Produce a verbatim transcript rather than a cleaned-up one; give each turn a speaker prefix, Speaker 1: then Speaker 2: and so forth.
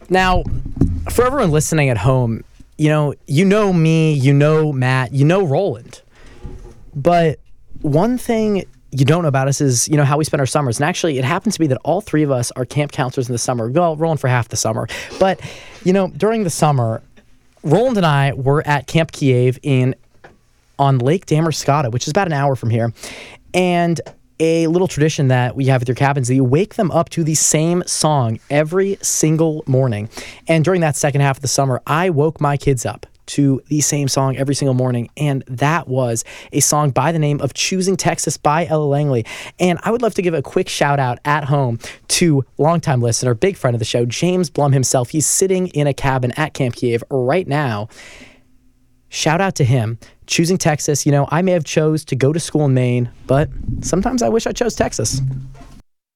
Speaker 1: Now, for everyone listening at home, you know, you know me, you know Matt, you know Roland. But one thing you don't know about us is, you know, how we spend our summers. And actually, it happens to be that all three of us are camp counselors in the summer. Well, Roland for half the summer. But, you know, during the summer, Roland and I were at Camp Kiev in on Lake Damariscotta, which is about an hour from here. And a little tradition that we have with your cabins, that you wake them up to the same song every single morning. And during that second half of the summer, I woke my kids up to the same song every single morning, and that was a song by the name of Choosing Texas by Ella Langley. And I would love to give a quick shout out at home to longtime listener, big friend of the show, James Blum himself. He's sitting in a cabin at Camp Kiev right now. Shout out to him. Choosing Texas, you know, I may have chose to go to school in Maine, but sometimes I wish I chose Texas.